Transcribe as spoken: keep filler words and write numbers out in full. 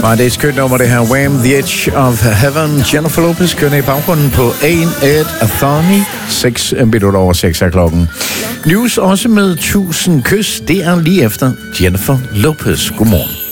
Og det er et skønt nummer, det her. Wham! The Edge of Heaven. Jennifer Lopez kører i baggrunden på Ain't It a Funny. seks minutter over seks er klokken. News også med tusind kys. Det er lige efter Jennifer Lopez. Godmorgen.